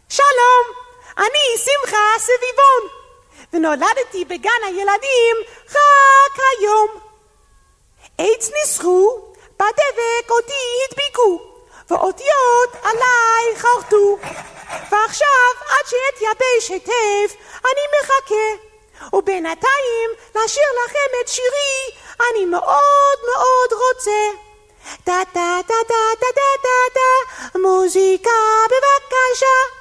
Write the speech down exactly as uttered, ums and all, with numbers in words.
שלום, אני שמחה סביבון, ונולדתי בגן הילדים רק היום. עץ ניסחו, בדבק אותי הדביקו, ואותיות עליי חרטו, ועכשיו עד שאתייבש היטב אני מחכה, ובינתיים לשיר לכם את שירי אני מאוד מאוד רוצה. דה דה דה דה דה דה דה, מוזיקה בבקשה.